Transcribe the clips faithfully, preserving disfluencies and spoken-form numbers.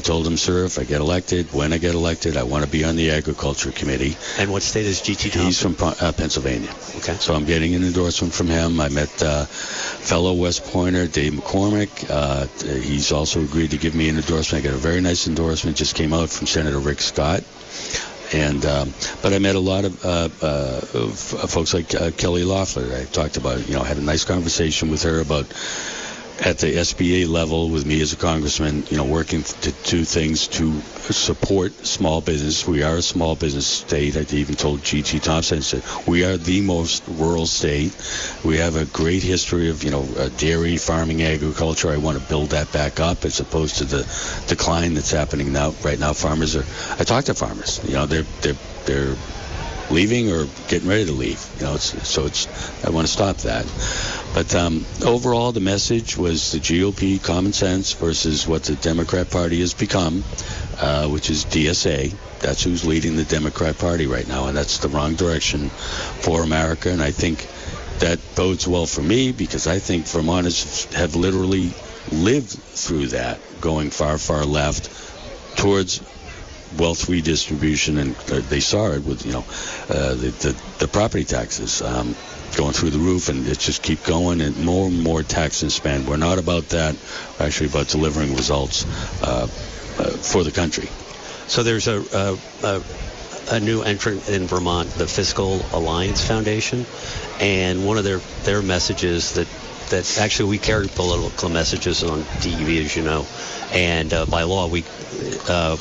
told him, sir, if I get elected, when I get elected, I want to be on the Agriculture Committee. And what state is G T Thompson? He's from uh, Pennsylvania. Okay. So I'm getting an endorsement from him. I met uh, fellow West Pointer Dave McCormick. Uh, he's also agreed to give me an endorsement. I got a very nice endorsement. Just came out from Senator Rick Scott. And um, but I met a lot of, uh, uh, of folks like uh, Kelly Loeffler. I talked about, you know, had a nice conversation with her about at the S B A level with me as a congressman, you know, working to do things to support small business. We are a small business state. I even told G T Thompson, I said, we are the most rural state. We have a great history of, you know, uh, dairy, farming, agriculture. I want to build that back up as opposed to the decline that's happening now. Right now, farmers are, I talk to farmers, you know, they're, they're, they're leaving or getting ready to leave. You know, it's, so it's, I want to stop that. But um, overall, the message was the G O P common sense versus what the Democrat Party has become, uh, which is D S A. That's who's leading the Democrat Party right now, and that's the wrong direction for America. And I think that bodes well for me because I think Vermonters have literally lived through that, going far, far left towards wealth redistribution, and uh, they saw it with, you know, uh, the, the the property taxes um, going through the roof, and it just keep going, and more and more tax and spend. We're not about that. We're actually about delivering results uh, uh, for the country. So there's a, a, a a new entrant in Vermont, the Fiscal Alliance Foundation, and one of their their messages that that actually we carry political messages on D E V, as you know, and uh, by law we. Uh,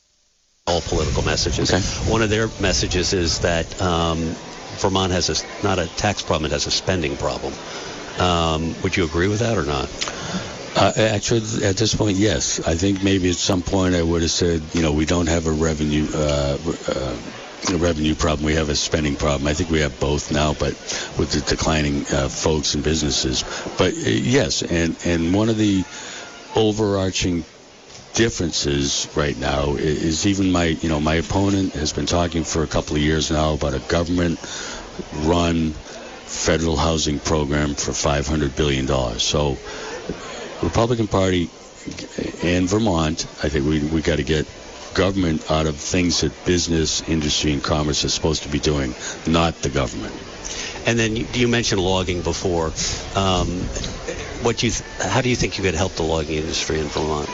all political messages. Okay. One of their messages is that um, Vermont has a, not a tax problem, it has a spending problem. Um, would you agree with that or not? Uh, actually, at this point, yes. I think maybe at some point I would have said, you know, we don't have a revenue uh, uh, a revenue problem. We have a spending problem. I think we have both now, but with the declining uh, folks and businesses. But uh, yes, and, and one of the overarching differences right now is even my, you know, my opponent has been talking for a couple of years now about a government-run federal housing program for five hundred billion dollars. So Republican Party and Vermont, I think we we got to get government out of things that business, industry, and commerce is supposed to be doing, not the government. And then you, you mentioned logging before. Um, what do you th- how do you think you could help the logging industry in Vermont?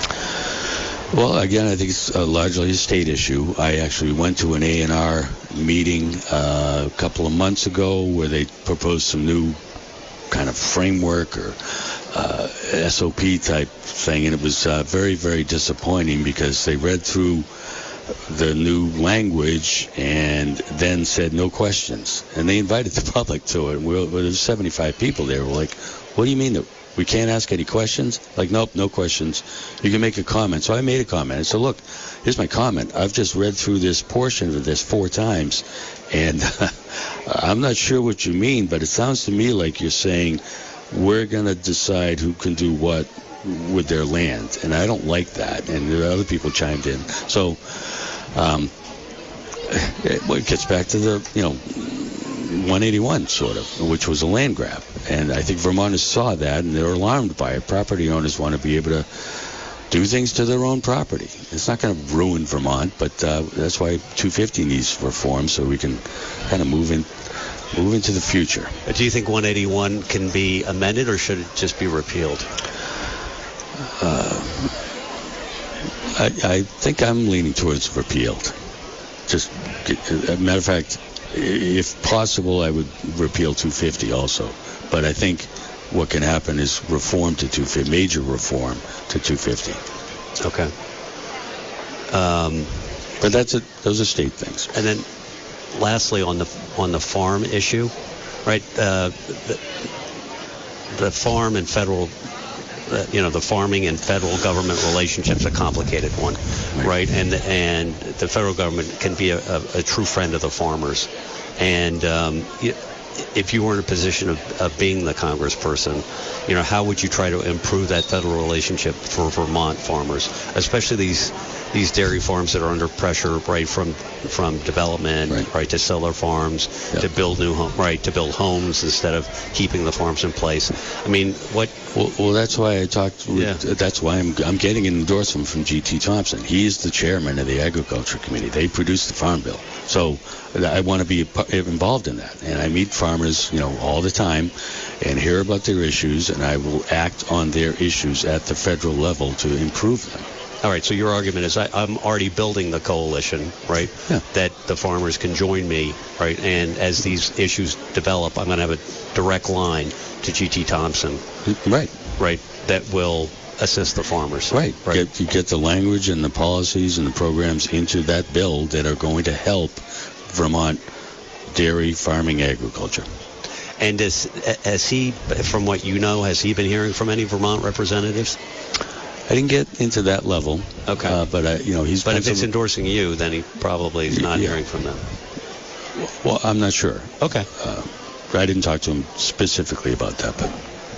Well, again, I think it's uh, largely a state issue. I actually went to an A and R meeting uh, a couple of months ago where they proposed some new kind of framework or uh, S O P type thing, and it was uh, very, very disappointing because they read through the new language and then said no questions. And they invited the public to it. Well, there was seventy-five people there. We're like, what do you mean that we can't ask any questions? Like, nope, no questions. You can make a comment. So I made a comment. I said, look, here's my comment. I've just read through this portion of this four times, and I'm not sure what you mean, but it sounds to me like you're saying we're going to decide who can do what with their land, and I don't like that. And there are other people chimed in. So um, it, well, it gets back to the, you know, one eighty-one, sort of, which was a land grab. And I think Vermonters saw that, and they're alarmed by it. Property owners want to be able to do things to their own property. It's not going to ruin Vermont, but uh, that's why two fifty needs reform, so we can kind of move in, move into the future. Do you think one eighty-one can be amended, or should it just be repealed? Uh, I, I think I'm leaning towards repealed. Just, as a matter of fact, if possible, I would repeal two fifty also. But I think what can happen is reform to two fifty, major reform to two fifty. Okay. Um, but that's a, those are state things. And then, lastly, on the on the farm issue, right? Uh, the, the farm and federal, uh, you know, the farming and federal government relationship's a complicated one, right? right? And and the federal government can be a, a, a true friend of the farmers, and um, if you were in a position of, of being the congressperson, you know, how would you try to improve that federal relationship for Vermont farmers, especially these these dairy farms that are under pressure, right, from from development, right, right to sell their farms, yep. to build new home, right, to build homes instead of keeping the farms in place. I mean, what? Well, well that's why I talked. With, yeah. That's why I'm I'm getting an endorsement from G T Thompson. He is the chairman of the Agriculture Committee. They produced the Farm Bill, so I want to be involved in that. And I meet farmers, you know, all the time, and hear about their issues, and I will act on their issues at the federal level to improve them. All right, so your argument is I, I'm already building the coalition, right, yeah. that the farmers can join me, right, and as these issues develop, I'm going to have a direct line to G T Thompson. Right. Right, that will assist the farmers. Right. right. Get, you get the language and the policies and the programs into that bill that are going to help Vermont dairy, farming, agriculture. And is, has he, from what you know, has he been hearing from any Vermont representatives? I didn't get into that level. Okay. Uh, but, uh, you know, he's... But if it's endorsing you, then he probably is not yeah. hearing from them. Well, I'm not sure. Okay. Uh, I didn't talk to him specifically about that, but...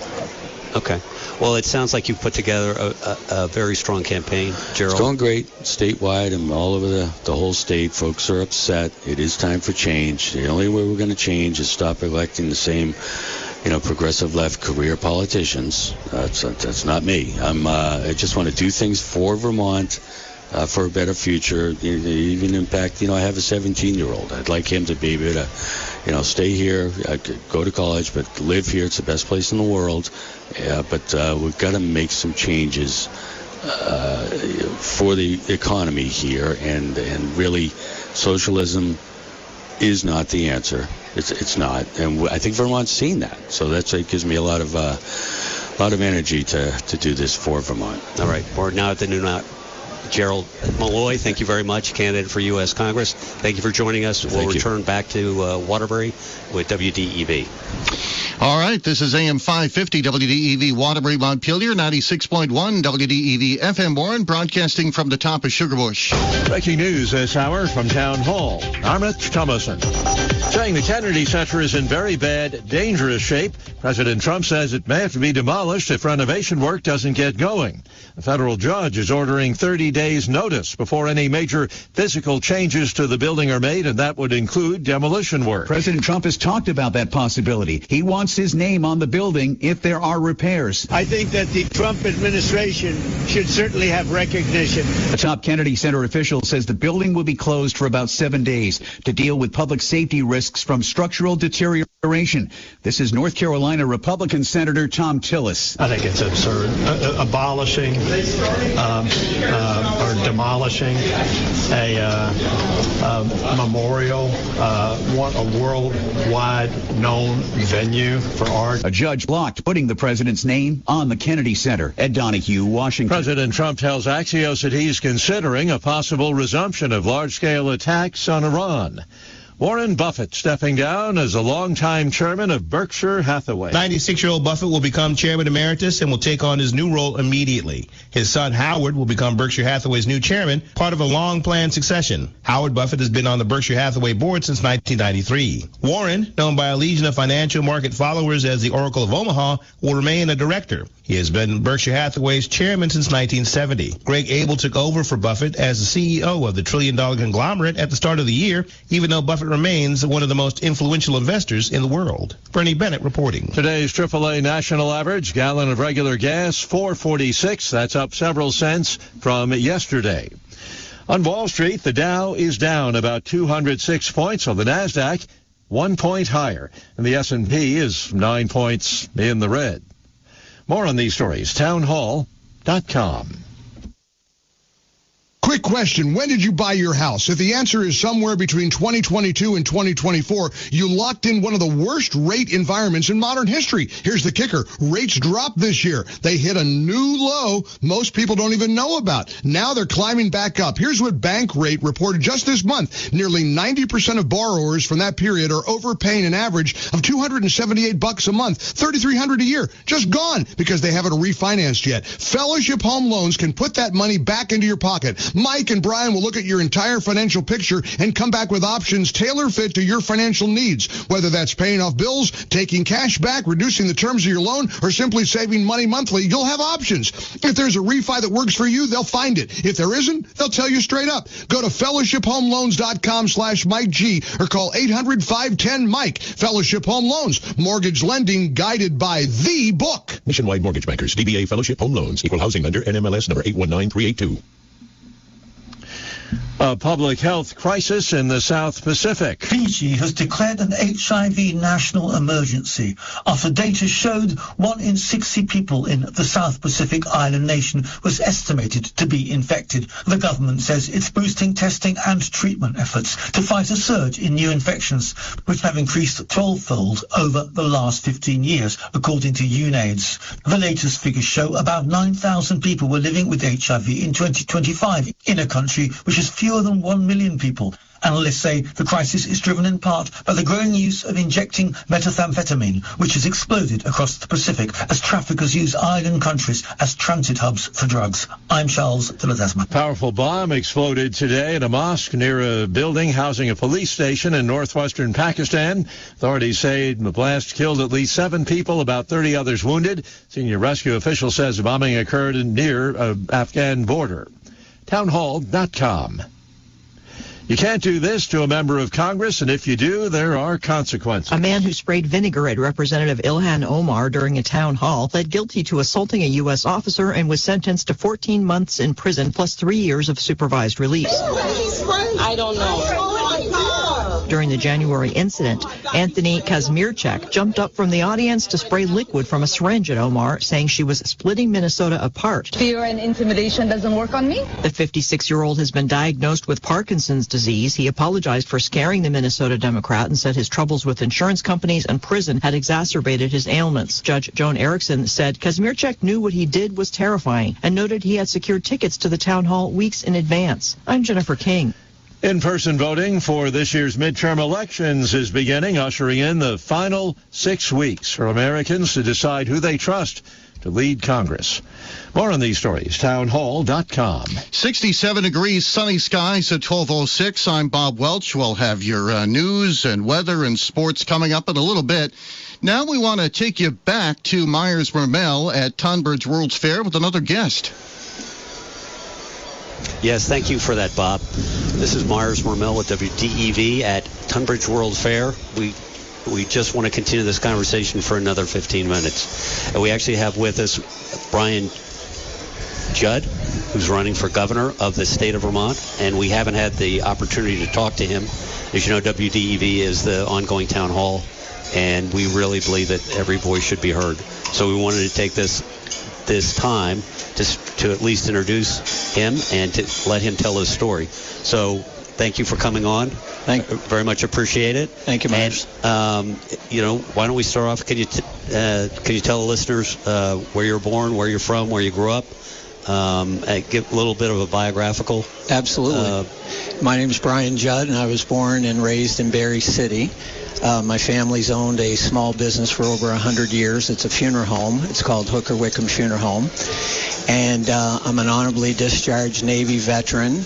Okay. Well, it sounds like you've put together a, a, a very strong campaign, Gerald. It's going great statewide and all over the, the whole state. Folks are upset. It is time for change. The only way we're going to change is stop electing the same, you know, progressive left career politicians. That's that's not me. I'm. Uh, I just want to do things for Vermont, uh, for a better future. Even impact. You know, I have a seventeen-year-old. I'd like him to be able to, you know, stay here, uh, go to college, but live here. It's the best place in the world. Yeah, but uh, we've got to make some changes uh, for the economy here, and and really, socialism is not the answer. It's it's not, and I think Vermont's seen that. So that's it gives me a lot of uh, a lot of energy to to do this for Vermont. All right, we're now at the noon. Gerald Malloy, thank you very much, candidate for U S Congress. Thank you for joining us. We'll Thank return you. back to uh, Waterbury with W D E V. All right, this is A M five fifty W D E V Waterbury Montpelier, ninety-six point one W D E V F M Warren, broadcasting from the top of Sugarbush. Breaking news this hour from Town Hall. Armit Thomason saying the Kennedy Center is in very bad, dangerous shape. President Trump says it may have to be demolished if renovation work doesn't get going. A federal judge is ordering thirty days notice before any major physical changes to the building are made, and that would include demolition work. President Trump has talked about that possibility. He wants his name on the building if there are repairs. I think that the Trump administration should certainly have recognition. A top Kennedy Center official says the building will be closed for about seven days to deal with public safety risks from structural deterioration. This is North Carolina Republican Senator Thom Tillis. I think it's absurd. Uh, abolishing um, uh, or demolishing a, uh, a memorial, uh, one, a worldwide known venue for art. A judge blocked putting the president's name on the Kennedy Center. Ed Donahue, Washington. President Trump tells Axios that he's considering a possible resumption of large-scale attacks on Iran. Warren Buffett stepping down as a longtime chairman of Berkshire Hathaway. ninety-six-year-old Buffett will become chairman emeritus and will take on his new role immediately. His son Howard will become Berkshire Hathaway's new chairman, part of a long-planned succession. Howard Buffett has been on the Berkshire Hathaway board since nineteen ninety-three. Warren, known by a legion of financial market followers as the Oracle of Omaha, will remain a director. He has been Berkshire Hathaway's chairman since nineteen seventy. Greg Abel took over for Buffett as the C E O of the trillion-dollar conglomerate at the start of the year, even though Buffett remains one of the most influential investors in the world. Bernie Bennett reporting. Today's triple A national average, gallon of regular gas, four forty-six. That's up several cents from yesterday. On Wall Street, the Dow is down about two hundred six points. On the NASDAQ, one point higher. And the S and P is nine points in the red. More on these stories, town hall dot com. Quick question, when did you buy your house? If the answer is somewhere between twenty twenty-two and twenty twenty-four, you locked in one of the worst rate environments in modern history. Here's the kicker. Rates dropped this year. They hit a new low most people don't even know about. Now they're climbing back up. Here's what Bankrate reported just this month. Nearly ninety percent of borrowers from that period are overpaying an average of two hundred seventy-eight bucks a month, thirty-three hundred a year, just gone because they haven't refinanced yet. Fellowship Home Loans can put that money back into your pocket. Mike and Brian will look at your entire financial picture and come back with options tailor-fit to your financial needs, whether that's paying off bills, taking cash back, reducing the terms of your loan, or simply saving money monthly. You'll have options. If there's a refi that works for you, they'll find it. If there isn't, they'll tell you straight up. Go to fellowship home loans dot com slash Mike G or call eight hundred, five one zero, Mike. Fellowship Home Loans. Mortgage lending guided by the book. Nationwide Mortgage Bankers, D B A Fellowship Home Loans, Equal Housing Lender, N M L S number eight one nine three eight two. A public health crisis in the South Pacific. Fiji has declared an H I V national emergency after data showed one in sixty people in the South Pacific island nation was estimated to be infected. The government says it's boosting testing and treatment efforts to fight a surge in new infections, which have increased twelve-fold over the last fifteen years, according to UNAIDS. The latest figures show about nine thousand people were living with H I V in twenty twenty-five in a country which has fewer than one million people. Analysts say the crisis is driven in part by the growing use of injecting methamphetamine, which has exploded across the Pacific as traffickers use island countries as transit hubs for drugs. I'm Charles de Ledesma. Powerful bomb exploded today at a mosque near a building housing a police station in northwestern Pakistan. Authorities say the blast killed at least seven people, about thirty others wounded. Senior rescue official says the bombing occurred near an Afghan border. townhall dot com. You can't do this to a member of Congress, and if you do, there are consequences. A man who sprayed vinegar at Representative Ilhan Omar during a town hall pled guilty to assaulting a U S officer and was sentenced to fourteen months in prison plus three years of supervised release. I don't know. During the January incident, Anthony Kazmierczak jumped up from the audience to spray liquid from a syringe at Omar, saying she was splitting Minnesota apart. Fear and intimidation doesn't work on me? The fifty-six-year-old has been diagnosed with Parkinson's disease. He apologized for scaring the Minnesota Democrat and said his troubles with insurance companies and prison had exacerbated his ailments. Judge Joan Erickson said Kazmierczak knew what he did was terrifying and noted he had secured tickets to the town hall weeks in advance. I'm Jennifer King. In-person voting for this year's midterm elections is beginning, ushering in the final six weeks for Americans to decide who they trust to lead Congress. More on these stories, townhall dot com. sixty-seven degrees, sunny skies at twelve oh six. I'm Bob Welch. We'll have your uh, news and weather and sports coming up in a little bit. Now we want to take you back to Myers Mermel at Tonbridge World's Fair with another guest. Yes, thank you for that, Bob. This is Myers Mermel with W D E V at Tunbridge World Fair. We we just want to continue this conversation for another fifteen minutes. And we actually have with us Brian Judd, who's running for governor of the state of Vermont, and we haven't had the opportunity to talk to him. As you know, W D E V is the ongoing town hall, and we really believe that every voice should be heard. So we wanted to take this this time to, to at least introduce him and to let him tell his story. So thank you for coming on. Thank you. Very much appreciate it. Thank you, Myers. And, um, you know, why don't we start off? Can you t- uh, can you tell the listeners uh, where you're born, where you're from, where you grew up? Um, and give a little bit of a biographical. Absolutely. Uh, My name is Brian Judd, and I was born and raised in Berry City. Uh, my family's owned a small business for over one hundred years. It's a funeral home. It's called Hooker Wickham Funeral Home. And uh, I'm an honorably discharged Navy veteran.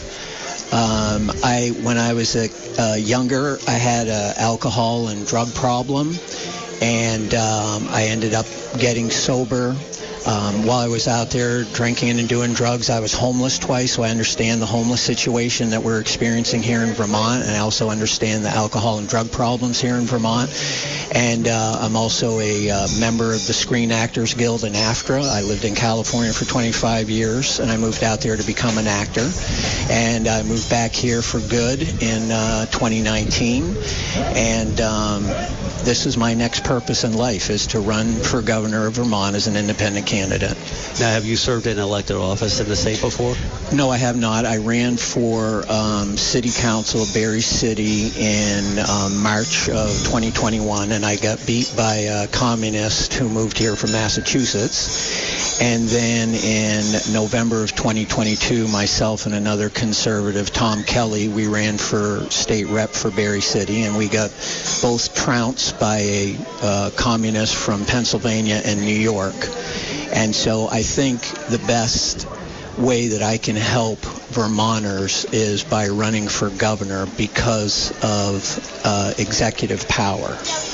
Um, I, when I was a, uh, younger, I had an alcohol and drug problem, and um, I ended up getting sober. Um, while I was out there drinking and doing drugs, I was homeless twice, so I understand the homeless situation that we're experiencing here in Vermont, and I also understand the alcohol and drug problems here in Vermont. And uh, I'm also a uh, member of the Screen Actors Guild in AFTRA. I lived in California for twenty-five years, and I moved out there to become an actor. And I moved back here for good in uh, twenty nineteen. And um, this is my next purpose in life, is to run for governor of Vermont as an independent candidate. Now, have you served in elected office in the state before? No, I have not. I ran for um, city council of Berry City in um, March of twenty twenty-one, and I got beat by a communist who moved here from Massachusetts. And then in November of twenty twenty-two, myself and another conservative, Tom Kelly, we ran for state rep for Berry City, and we got both trounced by a uh, communist from Pennsylvania and New York. And so I think the best way that I can help Vermonters is by running for governor because of uh, executive power.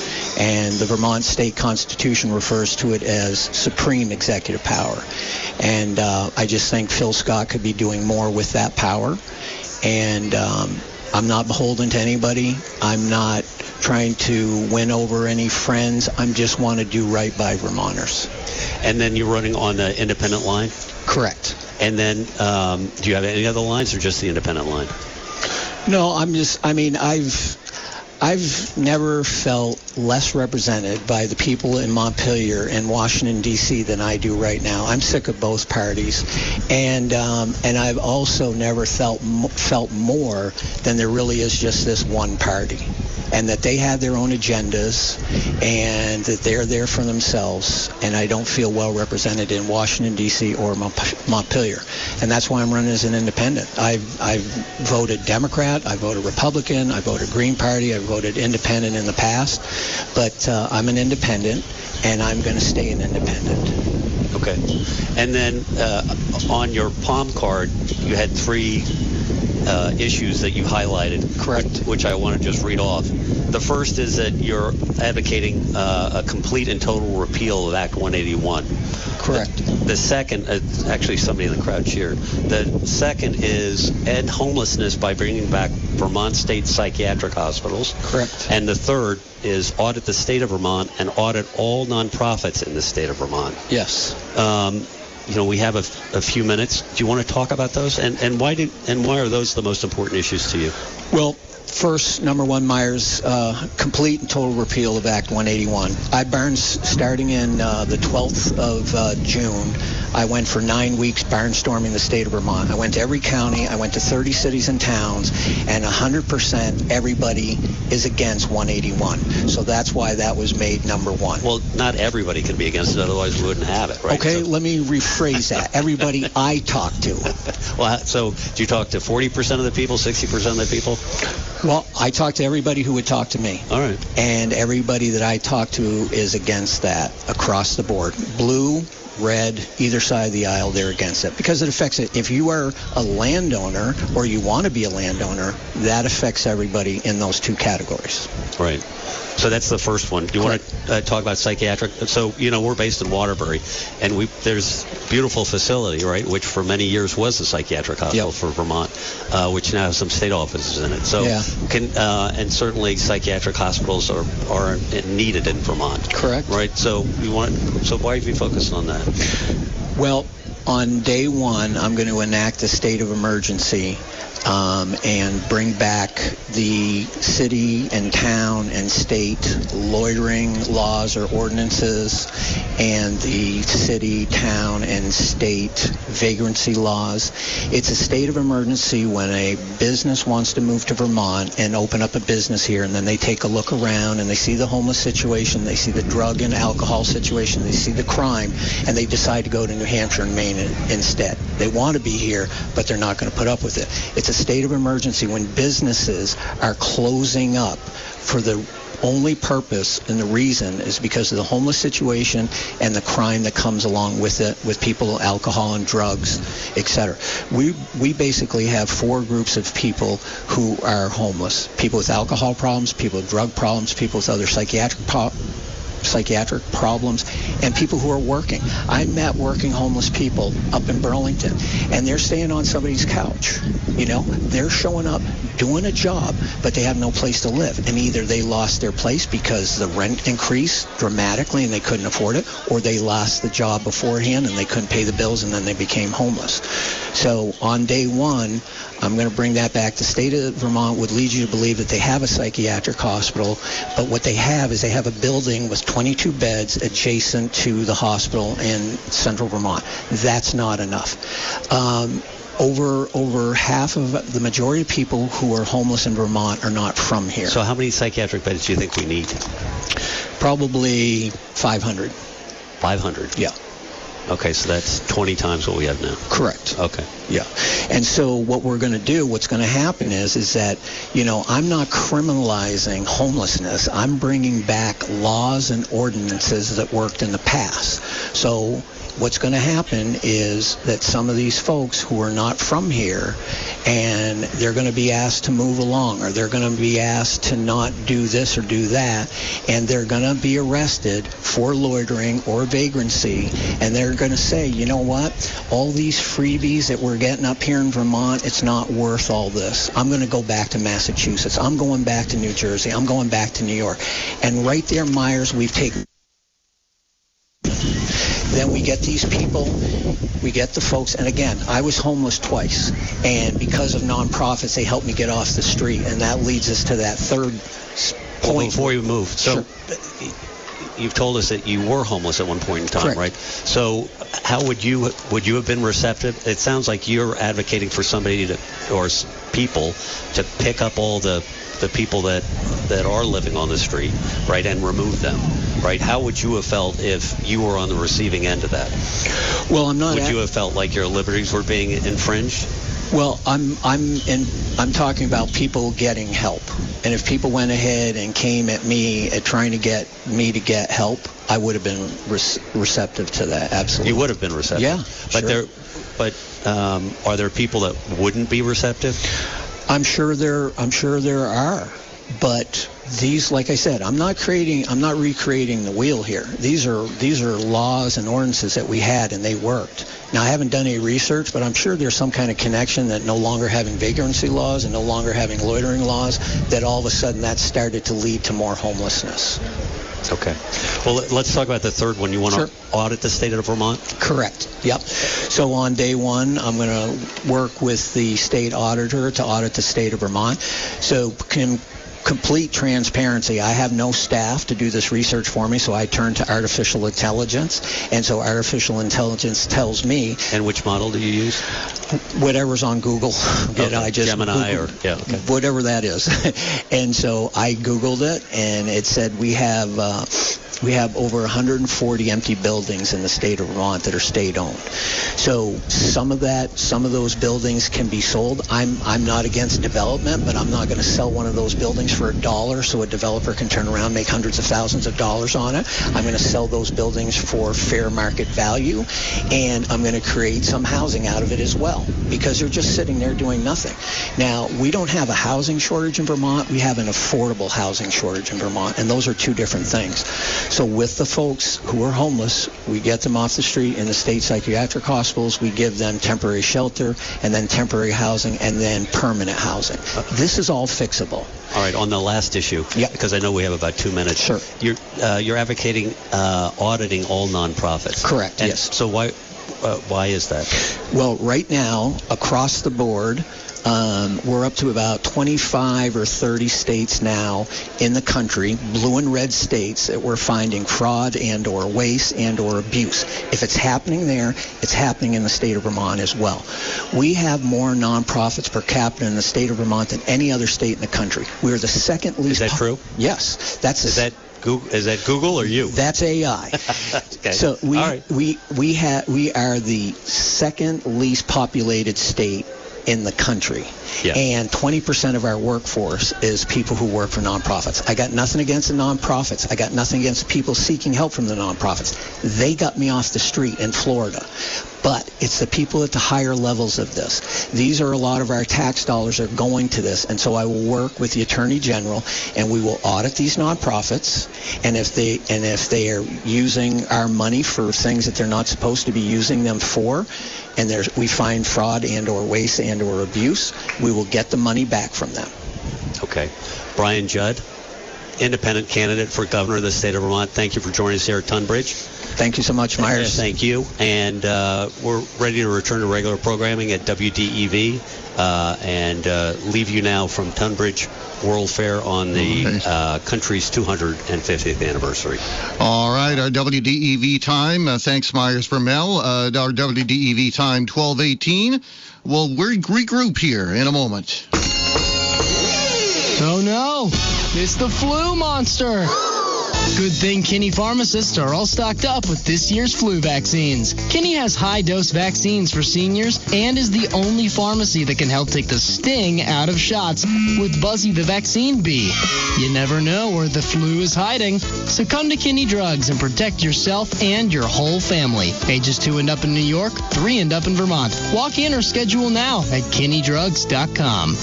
And the Vermont state constitution refers to it as supreme executive power. And uh, I just think Phil Scott could be doing more with that power. And um, I'm not beholden to anybody. I'm not trying to win over any friends. I just want to do right by Vermonters. And then you're running on the independent line? Correct. And then um, do you have any other lines or just the independent line? No, I'm just, I mean, I've... I've never felt less represented by the people in Montpelier and Washington, D C than I do right now. I'm sick of both parties. And um, and I've also never felt felt more than there really is just this one party. And that they have their own agendas and that they're there for themselves. And I don't feel well represented in Washington, D C or Montpelier. And that's why I'm running as an independent. I've, I've voted Democrat, I voted Republican, I voted Green Party, I voted independent in the past. But uh, I'm an independent, and I'm going to stay an independent. Okay. And then uh, on your palm card, you had three uh, issues that you highlighted. Correct. Which, which I want to just read off. The first is that you're advocating uh, a complete and total repeal of Act one eighty-one. Correct. The, the second, uh, actually somebody in the crowd cheered. The second is end homelessness by bringing back Vermont state psychiatric hospitals. Correct. And the third is audit the state of Vermont and audit all nonprofits in the state of Vermont. Yes. Um, you know, we have a, a few minutes. Do you want to talk about those? And and why did and why are those the most important issues to you? Well, first, number one, Myers, uh, complete and total repeal of Act one eighty-one. I Barnes, starting in uh, the twelfth of uh, June, I went for nine weeks barnstorming the state of Vermont. I went to every county, I went to thirty cities and towns, and one hundred percent everybody is against one eighty-one. So that's why that was made number one. Well, not everybody can be against it, otherwise we wouldn't have it, right? Okay, so, let me rephrase that. Everybody I talk to. Well, so do you talk to forty percent of the people, sixty percent of the people? Well, I talk to everybody who would talk to me. All right. And everybody that I talk to is against that across the board. Blue, red, either side of the aisle, they're against it because it affects it. If you are a landowner or you want to be a landowner, that affects everybody in those two categories. Right. So that's the first one. Do you Correct. want to uh, talk about psychiatric? So, you know, we're based in Waterbury, and we there's a beautiful facility, right, which for many years was a psychiatric hospital yep. for Vermont, uh, which now has some state offices in it. So, yeah. can uh, and certainly psychiatric hospitals are, are needed in Vermont. Correct. Right. So you want. So why have you focused on that? Well, on day one, I'm going to enact a state of emergency. Um, and bring back the city and town and state loitering laws or ordinances and the city, town, and state vagrancy laws. It's a state of emergency when a business wants to move to Vermont and open up a business here, and then they take a look around and they see the homeless situation, they see the drug and alcohol situation, they see the crime, and they decide to go to New Hampshire and Maine instead. They want to be here, but they're not going to put up with it. It's a state of emergency when businesses are closing up for the only purpose and the reason is because of the homeless situation and the crime that comes along with it, with people, alcohol and drugs, et cetera. We we basically have four groups of people who are homeless: people with alcohol problems, people with drug problems, people with other psychiatric problems. psychiatric problems, and people who are working. I met working homeless people up in Burlington, and they're staying on somebody's couch. You know, they're showing up, doing a job, but they have no place to live. And either they lost their place because the rent increased dramatically and they couldn't afford it, or they lost the job beforehand and they couldn't pay the bills and then they became homeless. So on day one, I'm going to bring that back. The state of Vermont would lead you to believe that they have a psychiatric hospital, but what they have is they have a building with twenty-two beds adjacent to the hospital in central Vermont. That's not enough. Um, over over half of the majority of people who are homeless in Vermont are not from here. So how many psychiatric beds do you think we need? Probably five hundred. five hundred? Yeah. Okay, so that's twenty times what we have now. Correct. Okay. Yeah. And so what we're going to do, what's going to happen is, is that, you know, I'm not criminalizing homelessness. I'm bringing back laws and ordinances that worked in the past. So what's going to happen is that some of these folks who are not from here, and they're going to be asked to move along, or they're going to be asked to not do this or do that, and they're going to be arrested for loitering or vagrancy, and they're going to say, you know what, all these freebies that we're getting up here in Vermont, it's not worth all this. I'm going to go back to Massachusetts. I'm going back to New Jersey. I'm going back to New York. And right there, Myers, we've taken... Then we get these people, we get the folks, and again, I was homeless twice, and because of nonprofits, they helped me get off the street, and that leads us to that third point. Well, before you move, so sure. You've told us that you were homeless at one point in time, Correct. right? So how would you would you have been receptive? It sounds like you're advocating for somebody to, or people to pick up all the the people that that are living on the street, right, and remove them, right? How would you have felt if you were on the receiving end of that? Well, I'm not. Would ad- you have felt like your liberties were being infringed? Well, I'm I'm in, I'm talking about people getting help, and if people went ahead and came at me at trying to get me to get help, I would have been re- receptive to that. Absolutely, you would have been receptive. Yeah, but sure. there, but um, are there people that wouldn't be receptive? I'm sure there I'm sure there are, but these, like I said, I'm not creating I'm not recreating the wheel here. These are these are laws and ordinances that we had, and they worked. Now, I haven't done any research, but I'm sure there's some kind of connection that no longer having vagrancy laws and no longer having loitering laws, that all of a sudden that started to lead to more homelessness. Okay. Well, let's talk about the third one. You want Sure. to audit the state of Vermont? Correct. Yep. So on day one, I'm going to work with the state auditor to audit the state of Vermont. So can complete transparency, I have no staff to do this research for me, so I turn to artificial intelligence, and so artificial intelligence tells me. And which model do you use? Whatever's on Google. Okay. I just Gemini Googled, or yeah, okay. whatever that is. And so I Googled it, and it said we have uh, we have over one hundred forty empty buildings in the state of Vermont that are state-owned. So some of that, some of those buildings can be sold. I'm I'm not against development, but I'm not going to sell one of those buildings for a dollar so a developer can turn around and make hundreds of thousands of dollars on it. I'm going to sell those buildings for fair market value, and I'm going to create some housing out of it as well, because they're just sitting there doing nothing. Now, we don't have a housing shortage in Vermont. We have an affordable housing shortage in Vermont, and those are two different things. So with the folks who are homeless, we get them off the street in the state psychiatric hospitals. We give them temporary shelter, and then temporary housing, and then permanent housing. This is all fixable. All right, on the last issue, yep. because I know we have about two minutes. Sure. You're uh, you're advocating uh, auditing all nonprofits. Correct. And yes. So why uh, why is that? Well, right now, across the board, Um, we're up to about twenty-five or thirty states now in the country, blue and red states, that we're finding fraud and or waste and or abuse. If it's happening there, it's happening in the state of Vermont as well. We have more nonprofits per capita in the state of Vermont than any other state in the country. We're the second least. Is that true? Yes. That's Is that Google, is that Google or you? That's A I. Okay. So we All right. we we have we are the second least populated state in the country. Yeah. And twenty percent of our workforce is people who work for nonprofits. I got nothing against the nonprofits. I got nothing against people seeking help from the nonprofits. They got me off the street in Florida. But it's the people at the higher levels of this. These are a lot of our tax dollars are going to this. And so I will work with the Attorney General, and we will audit these nonprofits. And if they and if they are using our money for things that they're not supposed to be using them for, and there's, we find fraud and or waste and or abuse, we will get the money back from them. Okay. Brian Judd, independent candidate for governor of the state of Vermont. Thank you for joining us here at Tunbridge. Thank you so much, Myers. Uh, thank you. And uh, we're ready to return to regular programming at W D E V uh, and uh, leave you now from Tunbridge World Fair on the okay. uh, country's two hundred fiftieth anniversary. All right, our W D E V time. Uh, thanks, Myers Vermel. Uh, our W D E V time, twelve eighteen. We'll re- regroup here in a moment. Oh, no. It's the flu monster. Good thing Kinney pharmacists are all stocked up with this year's flu vaccines. Kinney has high-dose vaccines for seniors and is the only pharmacy that can help take the sting out of shots with Buzzy the Vaccine Bee. You never know where the flu is hiding, so come to Kinney Drugs and protect yourself and your whole family. Ages two and up in New York, three and up in Vermont. Walk in or schedule now at kinney drugs dot com.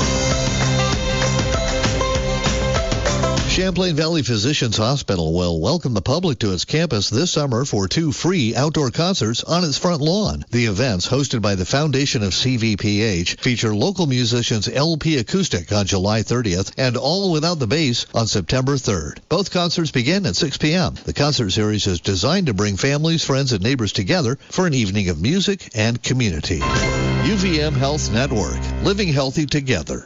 Champlain Valley Physicians Hospital will welcome the public to its campus this summer for two free outdoor concerts on its front lawn. The events, hosted by the Foundation of C V P H, feature local musicians L P Acoustic on July thirtieth and All Without the Bass on September third. Both concerts begin at six p.m. The concert series is designed to bring families, friends, and neighbors together for an evening of music and community. U V M Health Network, living healthy together.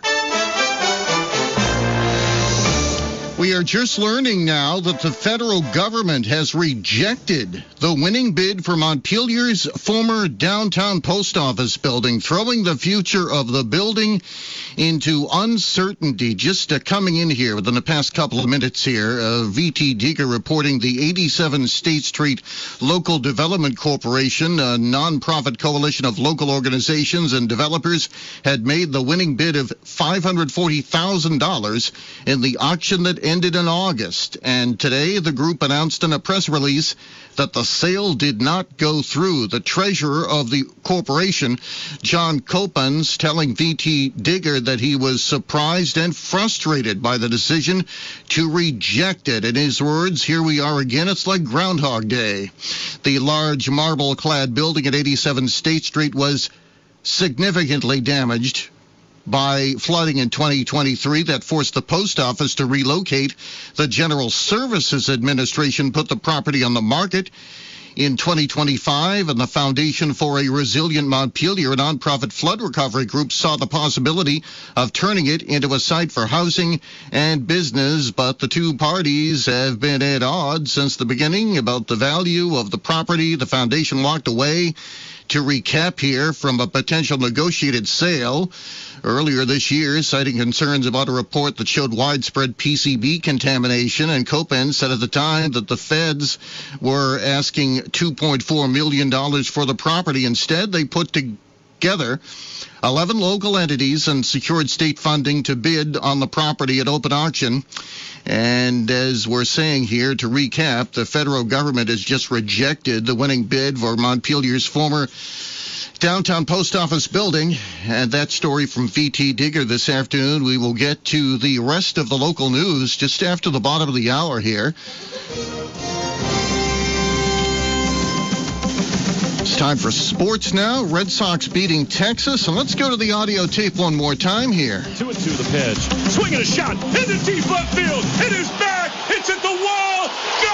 We are just learning now that the federal government has rejected the winning bid for Montpelier's former downtown post office building, throwing the future of the building into uncertainty. Just uh, coming in here within the past couple of minutes here, uh, V T Digger reporting the eighty-seven State Street Local Development Corporation, a nonprofit coalition of local organizations and developers, had made the winning bid of five hundred forty thousand dollars in the auction that ended in August. And today the group announced in a press release that the sale did not go through. The treasurer of the corporation, John Copans, telling V T Digger that he was surprised and frustrated by the decision to reject it. In his words, here we are again, it's like Groundhog Day. The large marble-clad building at eighty-seven State Street was significantly damaged by flooding in twenty twenty-three that forced the post office to relocate. The General Services Administration put the property on the market in twenty twenty-five, and the Foundation for a Resilient Montpelier, a nonprofit flood recovery group, saw the possibility of turning it into a site for housing and business. But the two parties have been at odds since the beginning about the value of the property. The Foundation walked away to recap here from a potential negotiated sale earlier this year, citing concerns about a report that showed widespread P C B contamination. And Copan said at the time that the feds were asking two point four million dollars for the property. Instead, they put together eleven local entities and secured state funding to bid on the property at open auction. And as we're saying here, to recap, the federal government has just rejected the winning bid for Montpelier's former downtown post office building. And that story from V T Digger this afternoon. We will get to the rest of the local news just after the bottom of the hour here. It's time for sports now. Red Sox beating Texas. And let's go to the audio tape one more time here. Two and two the pitch. Swinging a shot into deep left field. It is back. It's at the wall.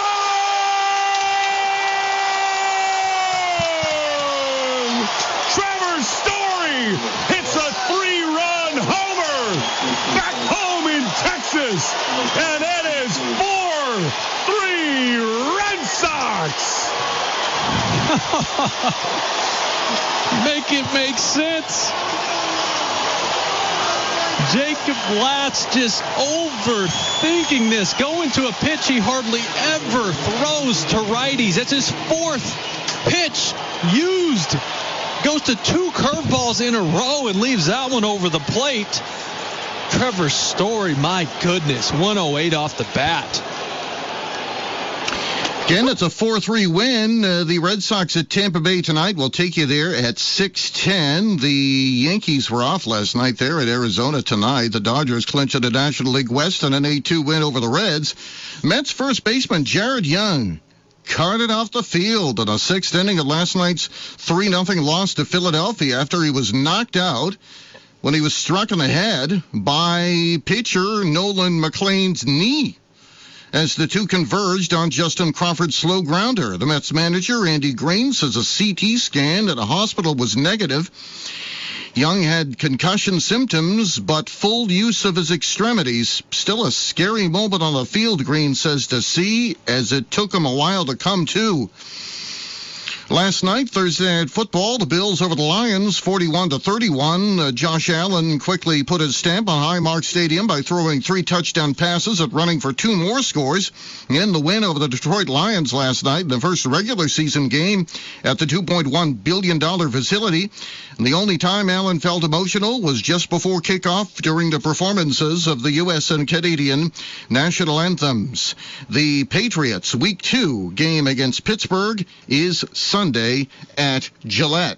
Gone! Trevor Story hits a three-run homer. Back home in Texas. And it is four three Red Sox. Make it make sense. Jacob Latz just overthinking this. Going to a pitch he hardly ever throws to righties. That's his fourth pitch used. Goes to two curveballs in a row and leaves that one over the plate. Trevor Story, my goodness, one oh eight off the bat. Again, it's a four three win. Uh, the Red Sox at Tampa Bay tonight. We'll take you there at six ten. The Yankees were off last night there at Arizona tonight. The Dodgers clinched the National League West in an eight two win over the Reds. Mets first baseman Jared Young carted off the field in a sixth inning of last night's three nothing loss to Philadelphia after he was knocked out when he was struck in the head by pitcher Nolan McLean's knee, as the two converged on Justin Crawford's slow grounder. The Mets manager, Andy Green, says a C T scan at a hospital was negative. Young had concussion symptoms, but full use of his extremities. Still a scary moment on the field, Green says, to see, as it took him a while to come to. Last night, Thursday Night Football, the Bills over the Lions, forty-one to thirty-one. Uh, Josh Allen quickly put his stamp on Highmark Stadium by throwing three touchdown passes and running for two more scores in the win over the Detroit Lions last night in the first regular season game at the two point one billion dollars facility. And the only time Allen felt emotional was just before kickoff during the performances of the U S and Canadian national anthems. The Patriots' Week two game against Pittsburgh is Sunday at Gillette.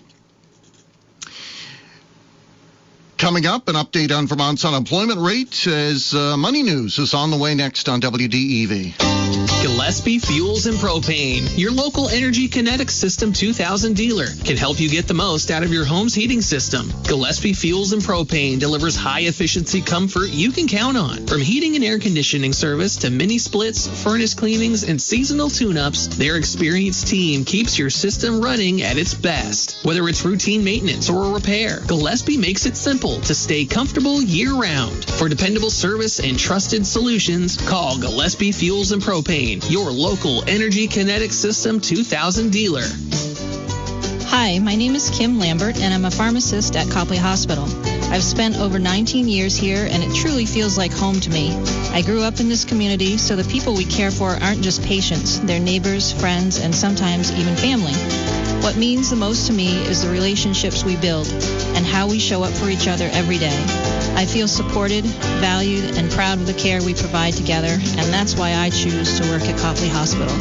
Coming up, an update on Vermont's unemployment rate as uh, Money News is on the way next on W D E V. Gillespie Fuels and Propane, your local Energy Kinetics System two thousand dealer, can help you get the most out of your home's heating system. Gillespie Fuels and Propane delivers high-efficiency comfort you can count on. From heating and air conditioning service to mini splits, furnace cleanings, and seasonal tune-ups, their experienced team keeps your system running at its best. Whether it's routine maintenance or a repair, Gillespie makes it simple to stay comfortable year-round. For dependable service and trusted solutions, call Gillespie Fuels and Propane, your local Energy Kinetics System two thousand dealer. Hi, my name is Kim Lambert, and I'm a pharmacist at Copley Hospital. I've spent over nineteen years here, and it truly feels like home to me. I grew up in this community, so the people we care for aren't just patients. They're neighbors, friends, and sometimes even family. What means the most to me is the relationships we build and how we show up for each other every day. I feel supported, valued, and proud of the care we provide together, and that's why I choose to work at Copley Hospital.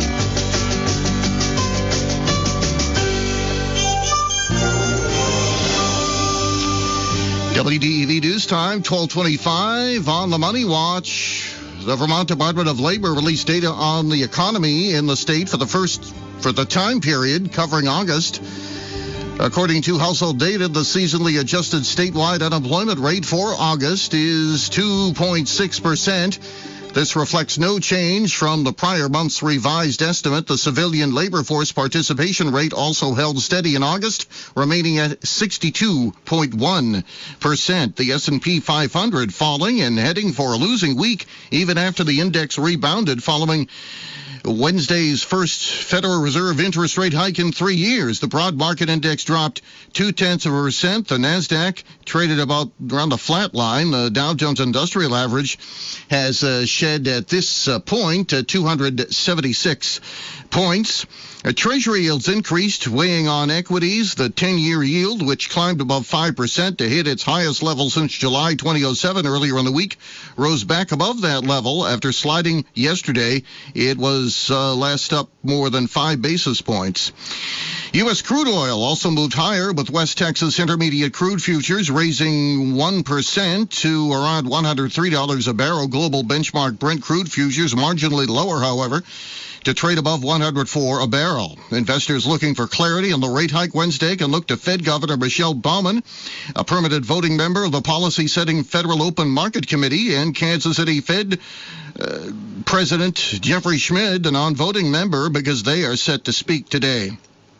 W D E V News Time, twelve twenty-five on the Money Watch. The Vermont Department of Labor released data on the economy in the state for the first for the time period covering August. According to household data, the seasonally adjusted statewide unemployment rate for August is two point six percent. This reflects no change from the prior month's revised estimate. The civilian labor force participation rate also held steady in August, remaining at sixty-two point one percent. The S and P five hundred falling and heading for a losing week, even after the index rebounded following Wednesday's first Federal Reserve interest rate hike in three years. The broad market index dropped two-tenths of a percent. The NASDAQ traded about around the flat line. The Dow Jones Industrial Average has uh, shed at this uh, point uh, two hundred seventy-six points. Uh, Treasury yields increased, weighing on equities. The ten-year yield, which climbed above five percent to hit its highest level since July twenty oh seven earlier in the week, rose back above that level after sliding yesterday. It was uh, last up more than five basis points. U S crude oil also moved higher, with West Texas Intermediate crude futures raising one percent to around one hundred three dollars a barrel. Global benchmark Brent crude futures marginally lower, however, to trade above one hundred four a barrel. Investors looking for clarity on the rate hike Wednesday can look to Fed Governor Michelle Bowman, a permanent voting member of the policy-setting Federal Open Market Committee, and Kansas City Fed uh, President Jeffrey Schmid, a non-voting member, because they are set to speak today.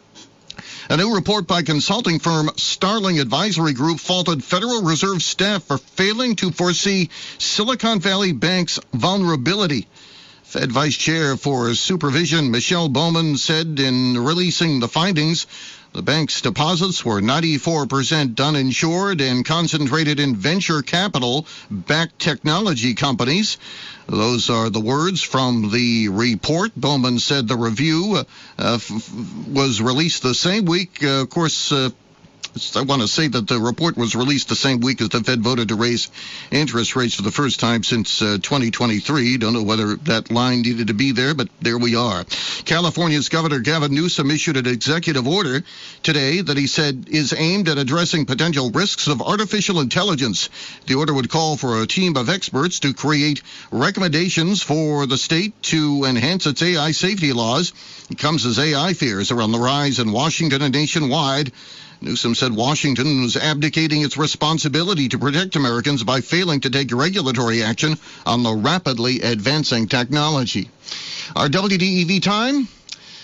A new report by consulting firm Starling Advisory Group faulted Federal Reserve staff for failing to foresee Silicon Valley Bank's vulnerability. Fed Vice Chair for Supervision Michelle Bowman said in releasing the findings, the bank's deposits were ninety-four percent uninsured and concentrated in venture capital-backed technology companies. Those are the words from the report. Bowman said the review uh, f- was released the same week. Uh, of course, uh, I want to say that the report was released the same week as the Fed voted to raise interest rates for the first time since uh, twenty twenty-three. Don't know whether that line needed to be there, but there we are. California's Governor Gavin Newsom issued an executive order today that he said is aimed at addressing potential risks of artificial intelligence. The order would call for a team of experts to create recommendations for the state to enhance its A I safety laws. It comes as A I fears are on the rise in Washington and nationwide. Newsom said Washington was abdicating its responsibility to protect Americans by failing to take regulatory action on the rapidly advancing technology. Our W D E V time,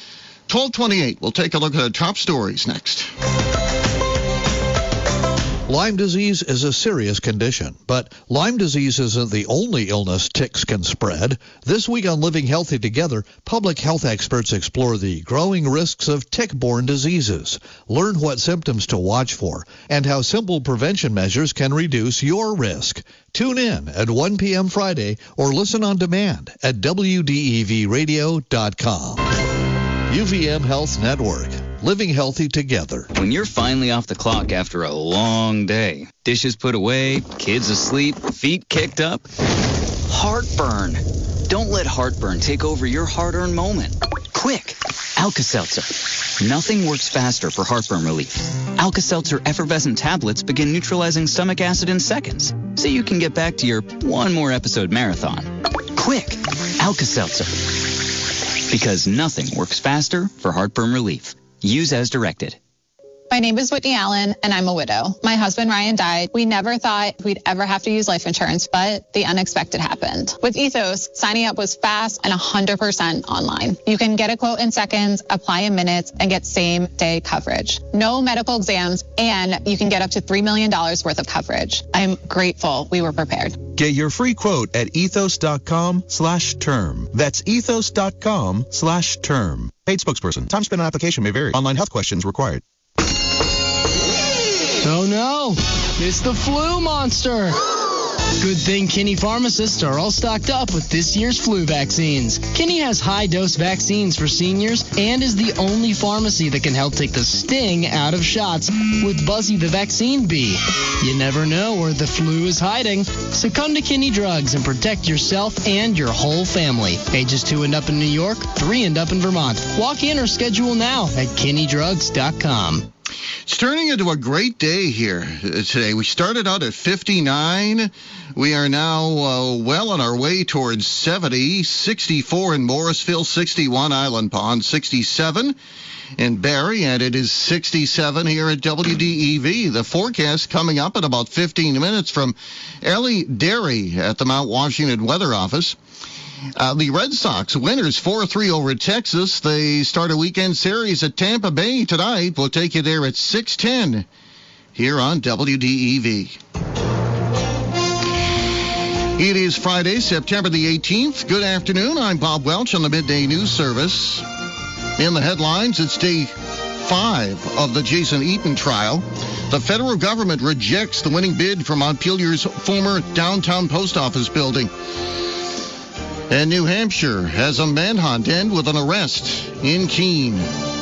twelve twenty-eight. We'll take a look at the top stories next. Lyme disease is a serious condition, but Lyme disease isn't the only illness ticks can spread. This week on Living Healthy Together, public health experts explore the growing risks of tick-borne diseases, learn what symptoms to watch for, and how simple prevention measures can reduce your risk. Tune in at one p.m. Friday or listen on demand at W D E V radio dot com. U V M Health Network. Living healthy together. When you're finally off the clock after a long day, dishes put away, kids asleep, feet kicked up, heartburn. Don't let heartburn take over your hard-earned moment. Quick, Alka-Seltzer. Nothing works faster for heartburn relief. Alka-Seltzer effervescent tablets begin neutralizing stomach acid in seconds, so you can get back to your one more episode marathon. Quick, Alka-Seltzer. Because nothing works faster for heartburn relief. Use as directed. My name is Whitney Allen, and I'm a widow. My husband, Ryan, died. We never thought we'd ever have to use life insurance, but the unexpected happened. With Ethos, signing up was fast and one hundred percent online. You can get a quote in seconds, apply in minutes, and get same-day coverage. No medical exams, and you can get up to three million dollars worth of coverage. I'm grateful we were prepared. Get your free quote at ethos.com slash term. That's ethos.com slash term. Paid spokesperson. Time spent on application may vary. Online health questions required. Oh no, it's the flu monster. Good thing Kinney pharmacists are all stocked up with this year's flu vaccines. Kinney has high-dose vaccines for seniors and is the only pharmacy that can help take the sting out of shots with Buzzy the Vaccine Bee. You never know where the flu is hiding, so come to Kinney Drugs and protect yourself and your whole family. Ages two and up in New York, three and up in Vermont. Walk in or schedule now at kinney drugs dot com. It's turning into a great day here today. We started out at fifty-nine. We are now uh, well on our way towards seventy. sixty-four in Morrisville, sixty-one Island Pond, sixty-seven in Barrie, and it is sixty-seven here at W D E V. The forecast coming up in about fifteen minutes from Ellie Derry at the Mount Washington Weather Office. Uh, the Red Sox winners four three over Texas. They start a weekend series at Tampa Bay tonight. We'll take you there at six ten here on W D E V. It is Friday, September the eighteenth. Good afternoon. I'm Bob Welch on the Midday News Service. In the headlines, it's day five of the Jason Eaton trial. The federal government rejects the winning bid for Montpelier's former downtown post office building. And New Hampshire has a manhunt end with an arrest in Keene.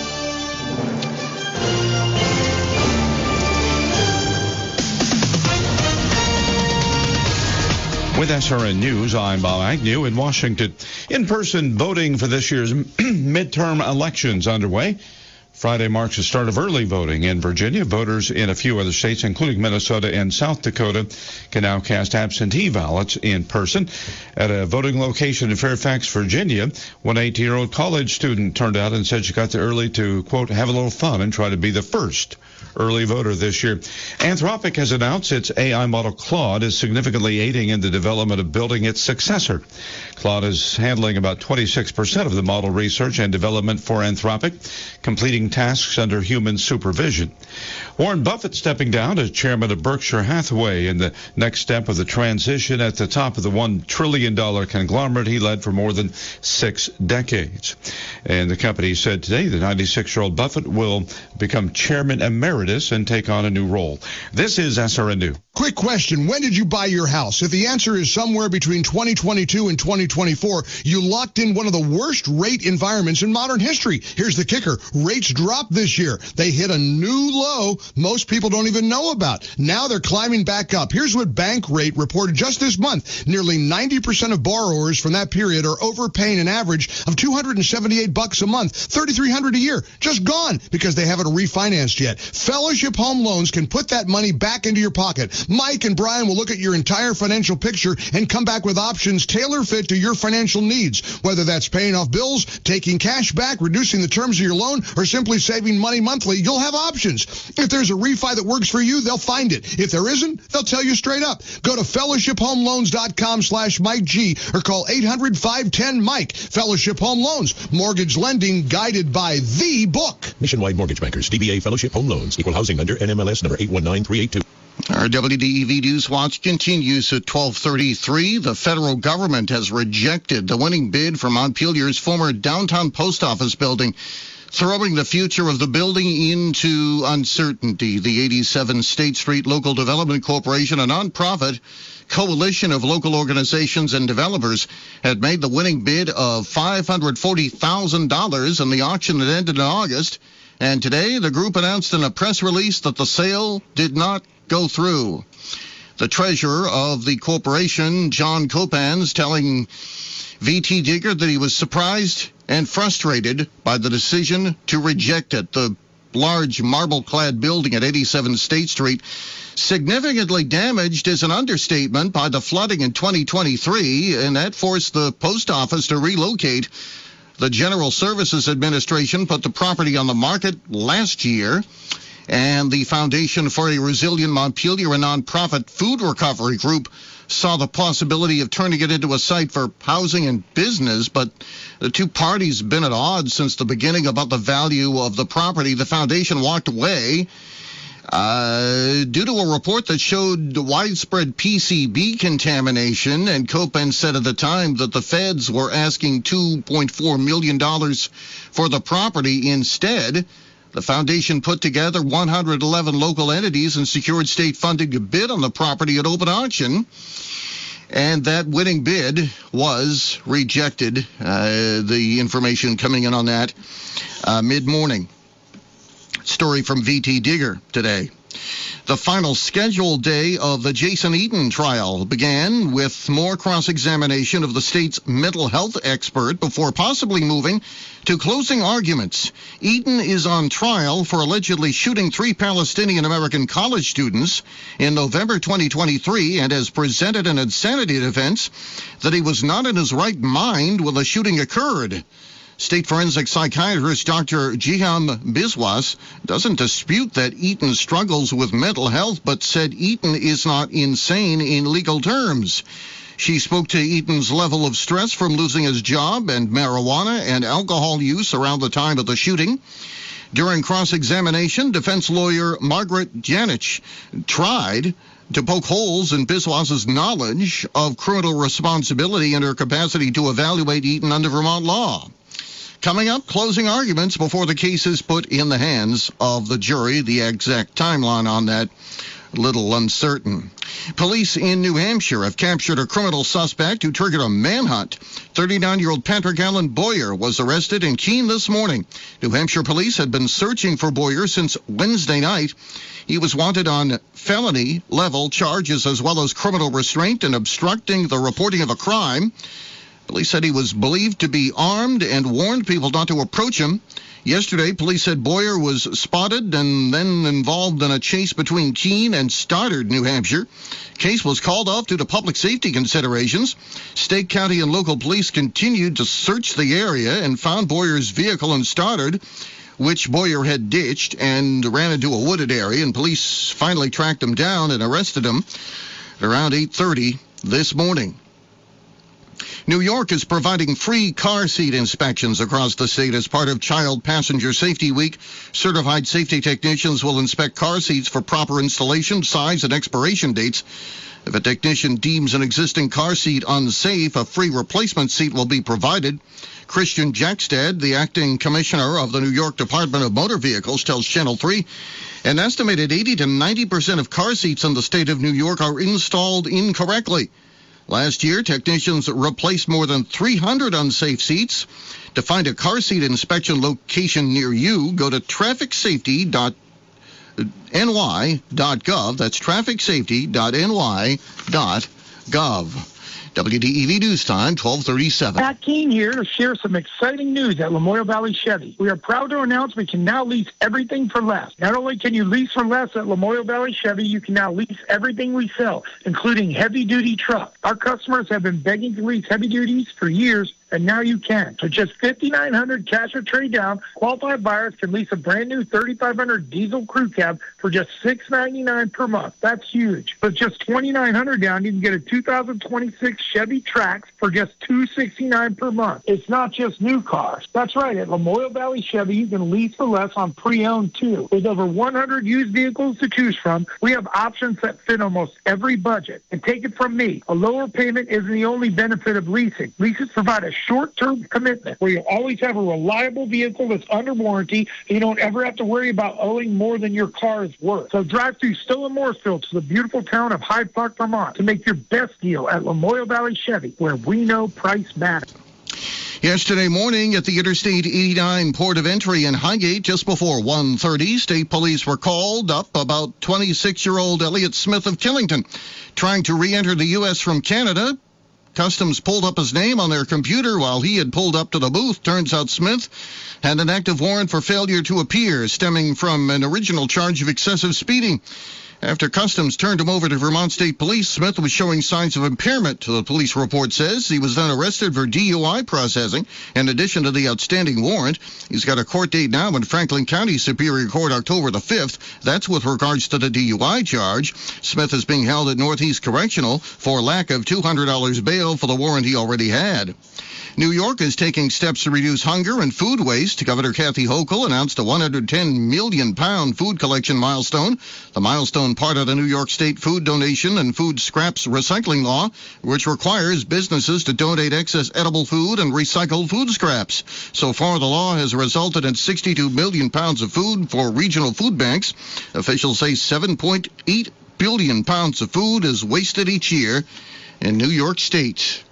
With S R N News, I'm Bob Agnew in Washington. In-person voting for this year's midterm elections underway. Friday marks the start of early voting in Virginia. Voters in a few other states, including Minnesota and South Dakota, can now cast absentee ballots in person. At a voting location in Fairfax, Virginia, one eighteen-year-old college student turned out and said she got there early to, quote, have a little fun and try to be the first early voter this year. Anthropic has announced its A I model Claude is significantly aiding in the development of building its successor. Claude is handling about twenty-six percent of the model research and development for Anthropic, completing tasks under human supervision. Warren Buffett stepping down as chairman of Berkshire Hathaway in the next step of the transition at the top of the one trillion dollars conglomerate he led for more than six decades. And the company said today the ninety-six-year-old Buffett will become chairman emeritus and take on a new role. This is S R N News. Quick question. When did you buy your house? If the answer is somewhere between twenty twenty-two and twenty twenty-four, you locked in one of the worst rate environments in modern history. Here's the kicker. Rates dropped this year. They hit a new low most people don't even know about. Now they're climbing back up. Here's what Bankrate reported just this month. Nearly ninety percent of borrowers from that period are overpaying an average of two hundred seventy-eight bucks a month, thirty-three hundred a year. Just gone because they haven't refinanced yet. Fellowship Home Loans can put that money back into your pocket. Mike and Brian will look at your entire financial picture and come back with options tailor-fit to your financial needs, whether that's paying off bills, taking cash back, reducing the terms of your loan, or simply saving money monthly. You'll have options. If there's a refi that works for you, they'll find it. If there isn't, they'll tell you straight up. Go to fellowship home loans dot com slash Mike G or call eight hundred, five ten, Mike. Fellowship Home Loans. Mortgage lending guided by the book. Nationwide Mortgage Bankers, D B A Fellowship Home Loans, Equal Housing Lender, N M L S number eight one nine three eight two. Our W D E V News Watch continues at twelve thirty-three. The federal government has rejected the winning bid for Montpelier's former downtown post office building, throwing the future of the building into uncertainty. The eighty-seven State Street Local Development Corporation, a nonprofit coalition of local organizations and developers, had made the winning bid of five hundred forty thousand dollars in the auction that ended in August. And today, the group announced in a press release that the sale did not go through. The treasurer of the corporation, John Copans, telling V T Digger that he was surprised and frustrated by the decision to reject it. The large marble-clad building at eighty-seven State Street, significantly damaged is an understatement by the flooding in twenty twenty-three, and that forced the post office to relocate. The General Services Administration put the property on the market last year, and the Foundation for a Resilient Montpelier, a nonprofit food recovery group, saw the possibility of turning it into a site for housing and business, but the two parties have been at odds since the beginning about the value of the property. The foundation walked away uh, due to a report that showed widespread P C B contamination, and Copan said at the time that the feds were asking two point four million dollars for the property instead. The foundation put together one hundred eleven local entities and secured state funding to bid on the property at open auction. And that winning bid was rejected. Uh, the information coming in on that uh, mid-morning. Story from V T Digger today. The final scheduled day of the Jason Eaton trial began with more cross-examination of the state's mental health expert before possibly moving to closing arguments. Eaton is on trial for allegedly shooting three Palestinian-American college students in November twenty twenty-three and has presented an insanity defense that he was not in his right mind when the shooting occurred. State forensic psychiatrist Doctor Jiham Biswas doesn't dispute that Eaton struggles with mental health, but said Eaton is not insane in legal terms. She spoke to Eaton's level of stress from losing his job and marijuana and alcohol use around the time of the shooting. During cross-examination, defense lawyer Margaret Janich tried to poke holes in Biswas's knowledge of criminal responsibility and her capacity to evaluate Eaton under Vermont law. Coming up, closing arguments before the case is put in the hands of the jury. The exact timeline on that, a little uncertain. Police in New Hampshire have captured a criminal suspect who triggered a manhunt. thirty-nine-year-old Patrick Allen Boyer was arrested in Keene this morning. New Hampshire police had been searching for Boyer since Wednesday night. He was wanted on felony-level charges as well as criminal restraint and obstructing the reporting of a crime. Police said he was believed to be armed and warned people not to approach him. Yesterday, police said Boyer was spotted and then involved in a chase between Keene and Stoddard, New Hampshire. Case was called off due to public safety considerations. State, county, and local police continued to search the area and found Boyer's vehicle in Stoddard, which Boyer had ditched and ran into a wooded area, and police finally tracked him down and arrested him around eight thirty this morning. New York is providing free car seat inspections across the state as part of Child Passenger Safety Week. Certified safety technicians will inspect car seats for proper installation, size, and expiration dates. If a technician deems an existing car seat unsafe, a free replacement seat will be provided. Christian Jackstad, the acting commissioner of the New York Department of Motor Vehicles, tells Channel three an estimated eighty to ninety percent of car seats in the state of New York are installed incorrectly. Last year, technicians replaced more than three hundred unsafe seats. To find a car seat inspection location near you, go to traffic safety dot N Y dot gov. That's traffic safety dot N Y dot gov. W D E V News Time, twelve thirty-seven. Pat Keene here to share some exciting news at Lamoille Valley Chevy. We are proud to announce we can now lease everything for less. Not only can you lease for less at Lamoille Valley Chevy, you can now lease everything we sell, including heavy-duty trucks. Our customers have been begging to lease heavy duties for years, and now you can. For just five thousand nine hundred dollars cash or trade down, qualified buyers can lease a brand new thirty-five hundred diesel crew cab for just six dollars and ninety-nine cents per month. That's huge. With just two thousand nine hundred dollars down, you can get a two thousand twenty-six Chevy Trax for just two hundred sixty-nine dollars per month. It's not just new cars. That's right. At Lamoille Valley Chevy, you can lease for less on pre-owned too. With over one hundred used vehicles to choose from, we have options that fit almost every budget. And take it from me, a lower payment isn't the only benefit of leasing. Leases provide a short-term commitment where you always have a reliable vehicle that's under warranty, and you don't ever have to worry about owing more than your car is worth. So drive through Stowe and Mooresville to the beautiful town of Hyde Park, Vermont to make your best deal at Lamoille Valley Chevy, where we know price matters. Yesterday morning at the Interstate eighty-nine port of entry in Highgate, just before one thirty, state police were called up about twenty-six-year-old Elliot Smith of Killington trying to re-enter the U S from Canada. Customs pulled up his name on their computer while he had pulled up to the booth. Turns out Smith had an active warrant for failure to appear, stemming from an original charge of excessive speeding. After Customs turned him over to Vermont State Police, Smith was showing signs of impairment, the police report says. He was then arrested for D U I processing, in addition to the outstanding warrant. He's got a court date now in Franklin County Superior Court, October the fifth. That's with regards to the D U I charge. Smith is being held at Northeast Correctional for lack of two hundred dollars bail for the warrant he already had. New York is taking steps to reduce hunger and food waste. Governor Kathy Hochul announced a one hundred ten million pound food collection milestone. The milestone part of the New York State food donation and food scraps recycling law, which requires businesses to donate excess edible food and recycled food scraps. So far, the law has resulted in sixty-two million pounds of food for regional food banks. Officials say seven point eight billion pounds of food is wasted each year in New York State.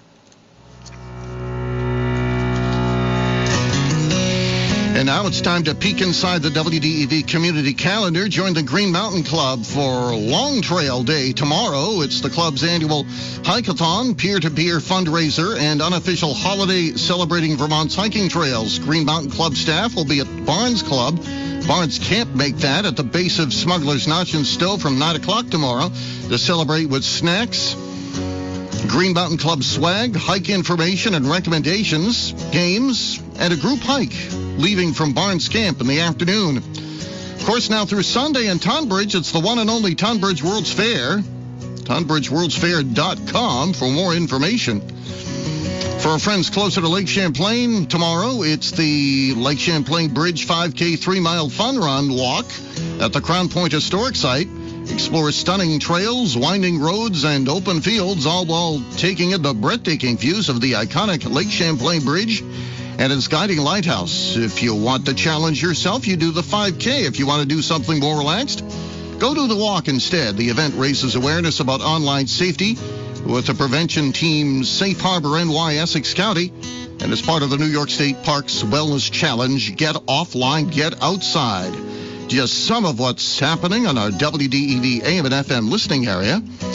And now it's time to peek inside the W D E V community calendar. Join the Green Mountain Club for Long Trail Day tomorrow. It's the club's annual hike-a-thon, peer-to-peer fundraiser, and unofficial holiday celebrating Vermont's hiking trails. Green Mountain Club staff will be at Barnes Club. Barnes Camp make that at the base of Smuggler's Notch in Stowe from nine o'clock tomorrow to celebrate with snacks, Green Mountain Club swag, hike information and recommendations, games, and a group hike leaving from Barnes Camp in the afternoon. Of course, now through Sunday in Tonbridge, it's the one and only Tonbridge World's Fair. Tonbridge World's Fair dot com for more information. For our friends closer to Lake Champlain, tomorrow it's the Lake Champlain Bridge five K three-mile fun run walk at the Crown Point Historic Site. Explore stunning trails, winding roads, and open fields, all while taking in the breathtaking views of the iconic Lake Champlain Bridge and its guiding lighthouse. If you want to challenge yourself, you do the five K. If you want to do something more relaxed, go do the walk instead. The event raises awareness about online safety with the prevention team Safe Harbor N Y Essex County, and as part of the New York State Parks Wellness Challenge, Get Offline, Get Outside. Just some of what's happening on our W D E V A M and F M listening area.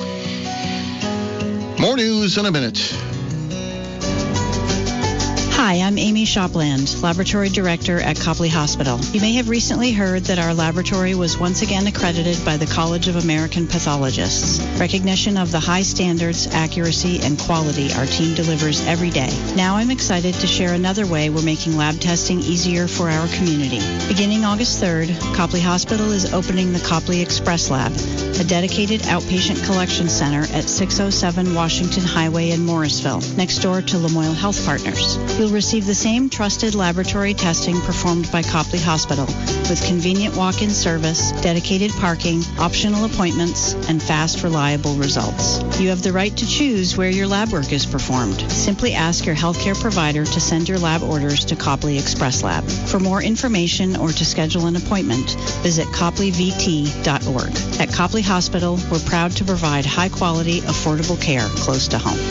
More news in a minute. Hi, I'm Amy Shopland, Laboratory Director at Copley Hospital. You may have recently heard that our laboratory was once again accredited by the College of American Pathologists. Recognition of the high standards, accuracy, and quality our team delivers every day. Now I'm excited to share another way we're making lab testing easier for our community. Beginning August third, Copley Hospital is opening the Copley Express Lab, a dedicated outpatient collection center at six oh seven Washington Highway in Morrisville, next door to Lamoille Health Partners. You'll receive the same trusted laboratory testing performed by Copley Hospital, with convenient walk-in service, dedicated parking, optional appointments, and fast, reliable results. You have the right to choose where your lab work is performed. Simply ask your healthcare provider to send your lab orders to Copley Express Lab. For more information or to schedule an appointment, visit copley v t dot org. At Copley Hospital, we're proud to provide high-quality, affordable care close to home.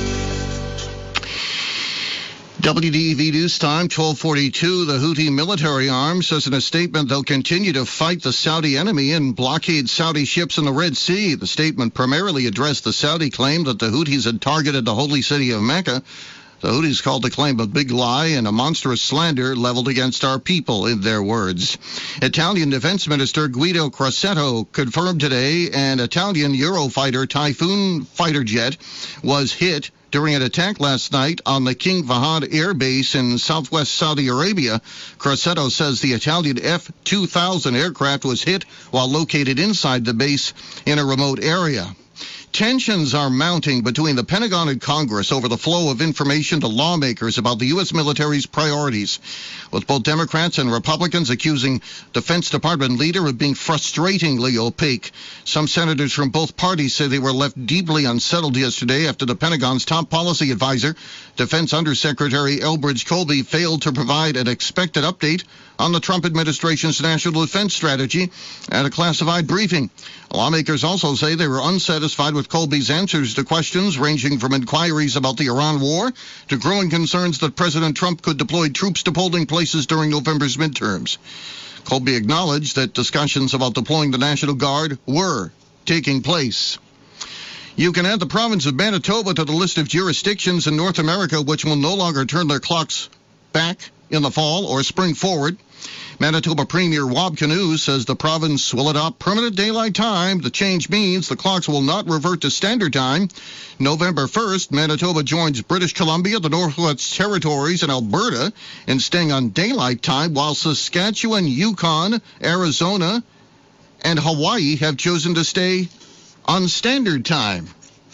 W D E V News Time, twelve forty-two. The Houthi military arm says in a statement they'll continue to fight the Saudi enemy and blockade Saudi ships in the Red Sea. The statement primarily addressed the Saudi claim that the Houthis had targeted the holy city of Mecca. The Houthis called the claim a big lie and a monstrous slander leveled against our people, in their words. Italian Defense Minister Guido Crosetto confirmed today an Italian Eurofighter Typhoon fighter jet was hit during an attack last night on the King Fahd air base in southwest Saudi Arabia. Crosetto says the Italian F two thousand aircraft was hit while located inside the base in a remote area. Tensions are mounting between the Pentagon and Congress over the flow of information to lawmakers about the U S military's priorities, with both Democrats and Republicans accusing Defense Department leader of being frustratingly opaque. Some senators from both parties say they were left deeply unsettled yesterday after the Pentagon's top policy advisor, Defense Undersecretary Elbridge Colby, failed to provide an expected update on the Trump administration's national defense strategy at a classified briefing. Lawmakers also say they were unsatisfied with Colby's answers to questions ranging from inquiries about the Iran war to growing concerns that President Trump could deploy troops to polling places during November's midterms. Colby acknowledged that discussions about deploying the National Guard were taking place. You can add the province of Manitoba to the list of jurisdictions in North America which will no longer turn their clocks back in the fall or spring forward. Manitoba Premier Wab Kinew says the province will adopt permanent daylight time. The change means the clocks will not revert to standard time. November first, Manitoba joins British Columbia, the Northwest Territories, and Alberta in staying on daylight time, while Saskatchewan, Yukon, Arizona, and Hawaii have chosen to stay on standard time.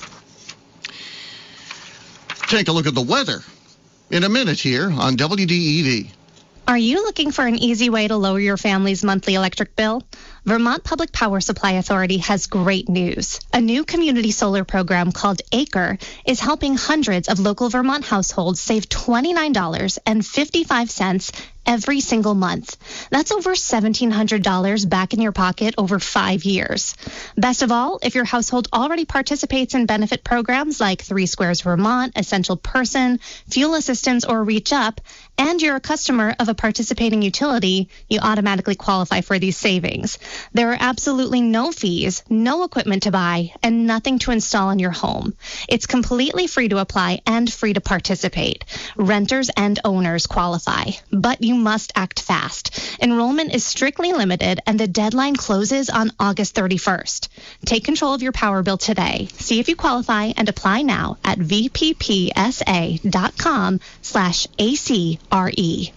Take a look at the weather in a minute here on W D E V. Are you looking for an easy way to lower your family's monthly electric bill? Vermont Public Power Supply Authority has great news. A new community solar program called ACRE is helping hundreds of local Vermont households save twenty-nine dollars and fifty-five cents every single month. That's over seventeen hundred dollars back in your pocket over five years. Best of all, if your household already participates in benefit programs like Three Squares Vermont, Essential Person, Fuel Assistance, or Reach Up, and you're a customer of a participating utility, you automatically qualify for these savings. There are absolutely no fees, no equipment to buy, and nothing to install in your home. It's completely free to apply and free to participate. Renters and owners qualify, but you must act fast. Enrollment is strictly limited, and the deadline closes on August thirty-first. Take control of your power bill today. See if you qualify and apply now at vppsa.com slash ACRE.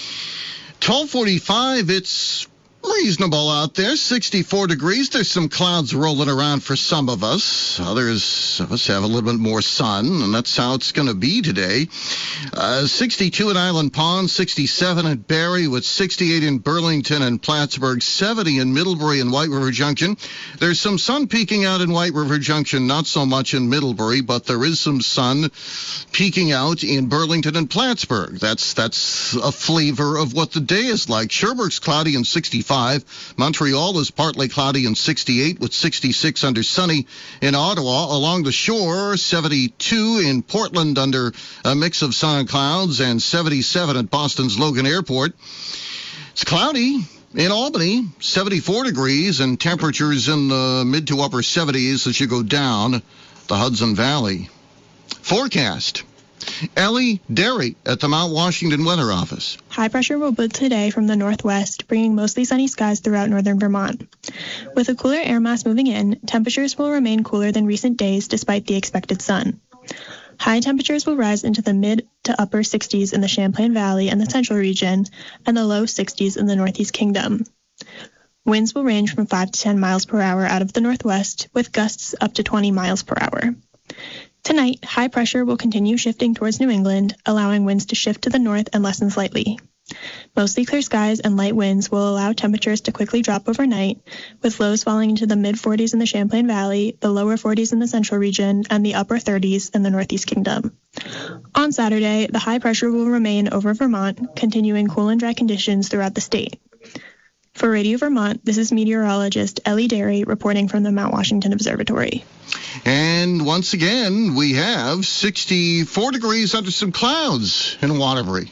twelve forty-five, it's reasonable out there, sixty-four degrees. There's some clouds rolling around for some of us. Others of us have a little bit more sun, and that's how it's going to be today. Uh, sixty-two at Island Pond, sixty-seven at Barrie, with sixty-eight in Burlington and Plattsburgh, seventy in Middlebury and White River Junction. There's some sun peeking out in White River Junction, not so much in Middlebury, but there is some sun peeking out in Burlington and Plattsburgh. That's, that's a flavor of what the day is like. Sherbrooke's cloudy and sixty-five. Montreal is partly cloudy and sixty-eight, with sixty-six under sunny in Ottawa. Along the shore, seventy-two in Portland under a mix of sun and clouds, and seventy-seven at Boston's Logan Airport. It's cloudy in Albany, seventy-four degrees, and temperatures in the mid to upper seventies as you go down the Hudson Valley. Forecast. Ellie Derry at the Mount Washington Weather Office. High pressure will build today from the northwest, bringing mostly sunny skies throughout northern Vermont. With a cooler air mass moving in, temperatures will remain cooler than recent days despite the expected sun. High temperatures will rise into the mid to upper sixties in the Champlain Valley and the central region, and the low sixties in the Northeast Kingdom. Winds will range from five to ten miles per hour out of the northwest, with gusts up to twenty miles per hour. Tonight, high pressure will continue shifting towards New England, allowing winds to shift to the north and lessen slightly. Mostly clear skies and light winds will allow temperatures to quickly drop overnight, with lows falling into the mid forties in the Champlain Valley, the lower forties in the central region, and the upper thirties in the Northeast Kingdom. On Saturday, the high pressure will remain over Vermont, continuing cool and dry conditions throughout the state. For Radio Vermont, this is meteorologist Ellie Derry reporting from the Mount Washington Observatory. And once again, we have sixty-four degrees under some clouds in Waterbury.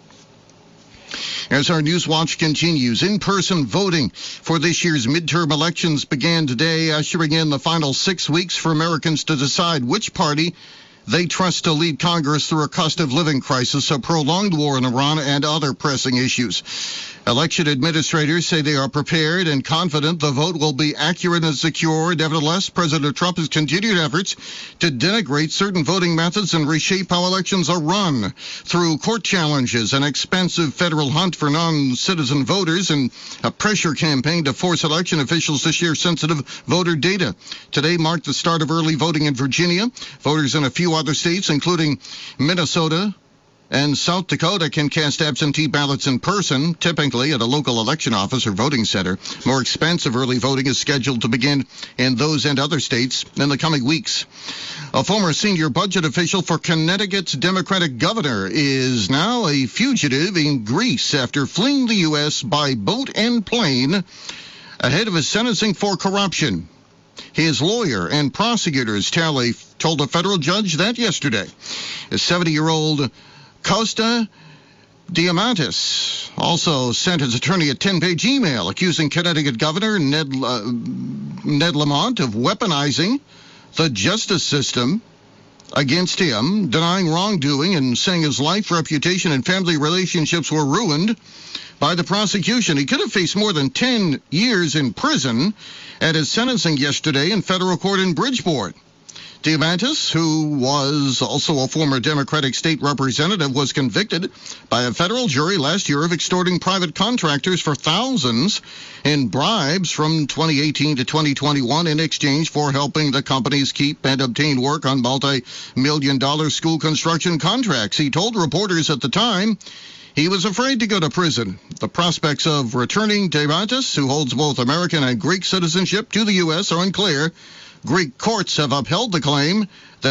As our News Watch continues, in-person voting for this year's midterm elections began today, ushering in the final six weeks for Americans to decide which party they trust to lead Congress through a cost of living crisis, a prolonged war in Iran, and other pressing issues. Election administrators say they are prepared and confident the vote will be accurate and secure. Nevertheless, President Trump has continued efforts to denigrate certain voting methods and reshape how elections are run through court challenges, an expensive federal hunt for non-citizen voters, and a pressure campaign to force election officials to share sensitive voter data. Today marked the start of early voting in Virginia. Voters in a few other states, including Minnesota and South Dakota, can cast absentee ballots in person, typically at a local election office or voting center. More expensive early voting is scheduled to begin in those and other states in the coming weeks. A former senior budget official for Connecticut's Democratic governor is now a fugitive in Greece after fleeing the U S by boat and plane ahead of his sentencing for corruption. His lawyer and prosecutors tell a, told a federal judge that yesterday. A seventy-year-old Costa Diamantis also sent his attorney a ten-page email accusing Connecticut Governor Ned, uh, Ned Lamont of weaponizing the justice system against him, denying wrongdoing, and saying his life, reputation, and family relationships were ruined by the prosecution. He could have faced more than ten years in prison at his sentencing yesterday in federal court in Bridgeport. Diamantis, who was also a former Democratic state representative, was convicted by a federal jury last year of extorting private contractors for thousands in bribes from twenty eighteen to twenty twenty-one in exchange for helping the companies keep and obtain work on multi-million dollar school construction contracts. He told reporters at the time he was afraid to go to prison. The prospects of returning Diamantis, who holds both American and Greek citizenship, to the U S are unclear. Greek courts have upheld the claim that